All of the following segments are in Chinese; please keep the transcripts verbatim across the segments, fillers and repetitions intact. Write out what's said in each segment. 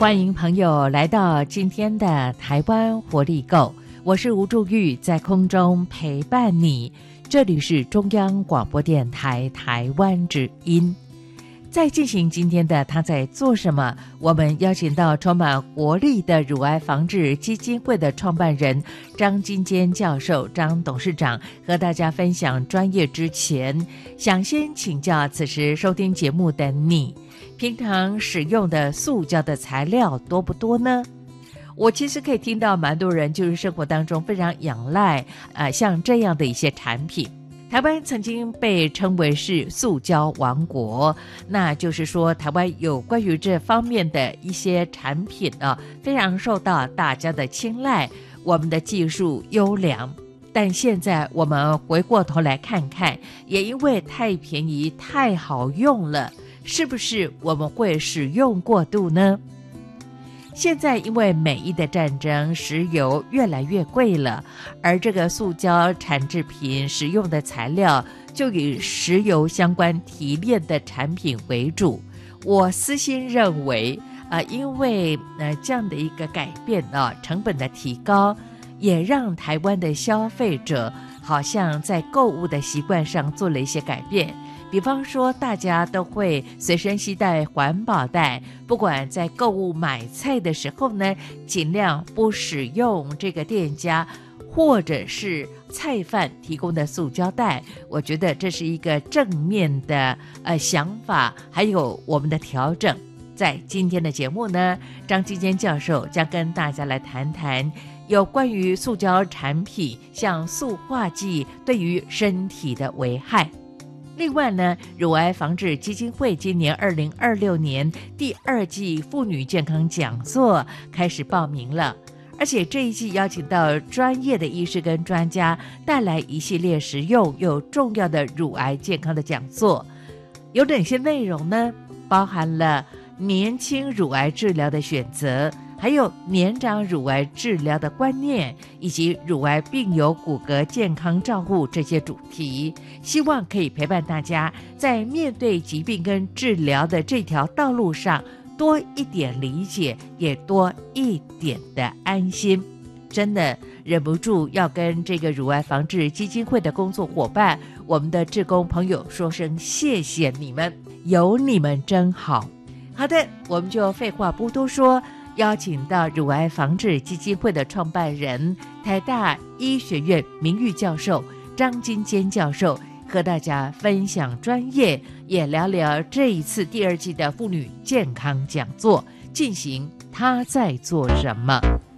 欢迎朋友来到今天的台湾活力购，我是吴祝玉，在空中陪伴你。这里是中央广播电台台湾之音。在进行今天的他在做什么，我们邀请到充满活力的乳癌防治基金会的创办人张金坚教授、张董事长和大家分享专业之前，想先请教此时收听节目的你，平常使用的塑胶的材料多不多呢？我其实可以听到蛮多人就是生活当中非常仰赖呃，像这样的一些产品。台湾曾经被称为是塑胶王国，那就是说台湾有关于这方面的一些产品啊，非常受到大家的青睐，我们的技术优良。但现在我们回过头来看看，也因为太便宜太好用了，是不是我们会使用过度呢？现在因为美伊的战争，石油越来越贵了，而这个塑胶产制品使用的材料就以石油相关提炼的产品为主。我私心认为啊、呃，因为呃这样的一个改变啊，成本的提高，也让台湾的消费者好像在购物的习惯上做了一些改变。比方说大家都会随身携带环保袋，不管在购物买菜的时候呢，尽量不使用这个店家或者是菜贩提供的塑胶袋。我觉得这是一个正面的呃想法，还有我们的调整。在今天的节目呢，张金坚教授将跟大家来谈谈有关于塑胶产品像塑化剂对于身体的危害。另外呢，乳癌防治基金会今年二零二六年第二季妇女健康讲座开始报名了，而且这一季邀请到专业的医师跟专家带来一系列实用又重要的乳癌健康的讲座。有哪些内容呢？包含了年轻乳癌治疗的选择，还有年长乳癌治疗的观念，以及乳癌病友骨骼健康照护这些主题，希望可以陪伴大家在面对疾病跟治疗的这条道路上多一点理解，也多一点的安心。真的忍不住要跟这个乳癌防治基金会的工作伙伴，我们的志工朋友说声谢谢你们，有你们真好。好的，我们就废话不多说，邀请到乳癌防治基金会的创办人、台大医学院名誉教授张金坚教授，和大家分享专业，也聊聊这一次第二季的妇女健康讲座进行他在做什么。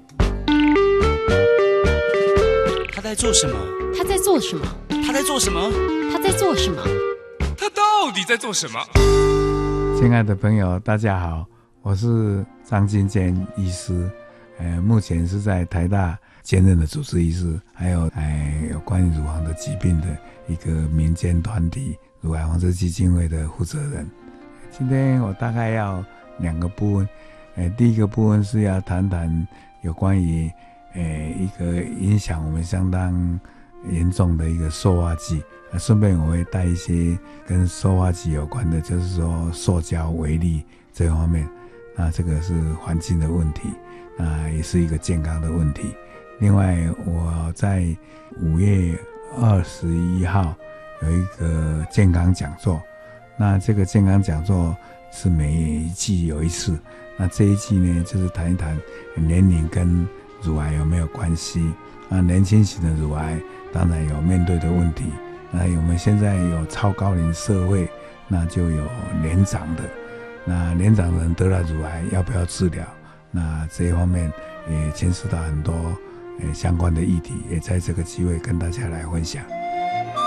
他在做什么？ 他在做什么？ 他在做什么？ 他在做什么？ 他到底在做什么？ 亲爱的朋友，大家好，我是张金坚医师，呃，目前是在台大兼任的主治医师，还有呃有关于乳房的疾病的一个民间团体乳癌防治基金会的负责人。今天我大概要两个部分，呃，第一个部分是要谈谈有关于呃一个影响我们相当严重的一个塑化剂，啊，顺便我会带一些跟塑化剂有关的，就是说塑胶微粒这方面，那这个是环境的问题，那也是一个健康的问题。另外我在五月二十一号有一个健康讲座，那这个健康讲座是每一季有一次，那这一季呢就是谈一谈年龄跟乳癌有没有关系。那年轻型的乳癌当然有面对的问题，那我们现在有超高龄社会，那就有年长的，那年长人得了乳癌要不要治疗，那这一方面也牵涉到很多呃相关的议题，也在这个机会跟大家来分享。